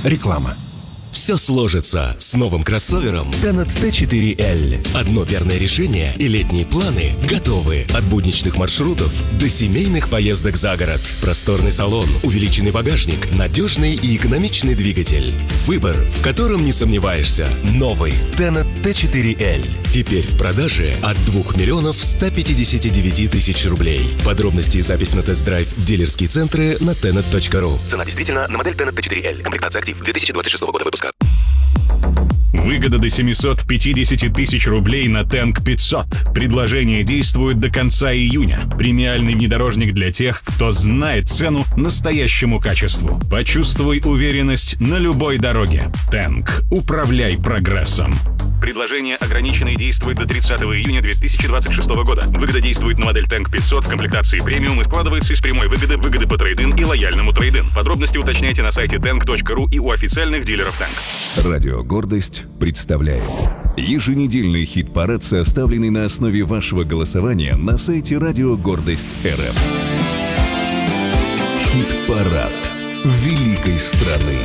Реклама. Все сложится с новым кроссовером Tenet T4L. Одно верное решение, и летние планы готовы. От будничных маршрутов до семейных поездок за город. Просторный салон, увеличенный багажник, надежный и экономичный двигатель. Выбор, в котором не сомневаешься. Новый Tenet T4L. Теперь в продаже от 2 159 000 рублей. Подробности и запись на тест-драйв в дилерские центры на tenet.ru. Цена действительно на модель Tenet T4L. Комплектация «Актив» 2026 года выпуска. Выгода до 750 тысяч рублей на Tank 500. Предложение действует до конца июня. Премиальный внедорожник для тех, кто знает цену настоящему качеству. Почувствуй уверенность на любой дороге. Tank. Управляй прогрессом. Предложение ограничено и действует до 30 июня 2026 года. Выгода действует на модель Tank 500 в комплектации премиум и складывается из прямой выгоды по трейд-ин и лояльному трейд-ин. Подробности уточняйте на сайте tank.ru и у официальных дилеров Tank. Радио «Гордость» представляет еженедельный хит-парад, составленный на основе вашего голосования на сайте Радио Гордость РФ. Хит-парад великой страны.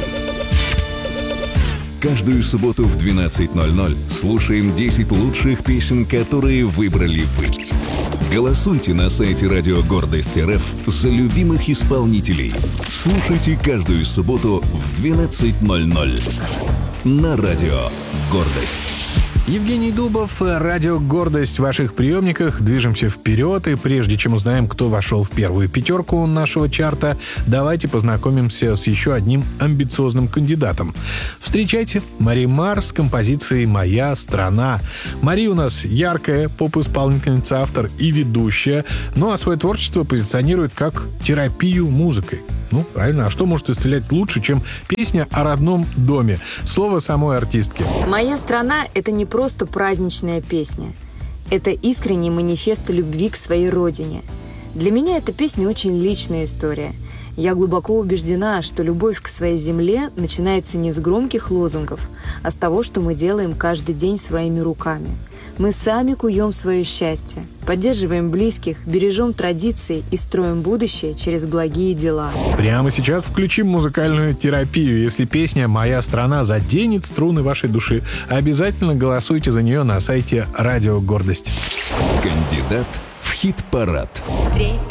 Каждую субботу в 12:00 слушаем 10 лучших песен, которые выбрали вы. Голосуйте на сайте Радио Гордость РФ за любимых исполнителей. Слушайте каждую субботу в 12:00 на Радио Гордость. Евгений Дубов, Радио «Гордость» в ваших приемниках. Движемся вперед, и прежде чем узнаем, кто вошел в первую пятерку нашего чарта, давайте познакомимся с еще одним амбициозным кандидатом. Встречайте, Мари Мар с композицией «Моя страна». Мари у нас яркая поп-исполнительница, автор и ведущая, ну а свое творчество позиционирует как терапию музыкой. Ну, правильно, а что может исцелять лучше, чем песня о родном доме? Слово самой артистки. «Моя страна» — это не просто праздничная песня. Это искренний манифест любви к своей родине. Для меня эта песня очень личная история. Я глубоко убеждена, что любовь к своей земле начинается не с громких лозунгов, а с того, что мы делаем каждый день своими руками. Мы сами куем свое счастье, поддерживаем близких, бережем традиции и строим будущее через благие дела. Прямо сейчас включим музыкальную терапию. Если песня «Моя страна» заденет струны вашей души, обязательно голосуйте за нее на сайте Радио Гордость. Кандидат в хит-парад.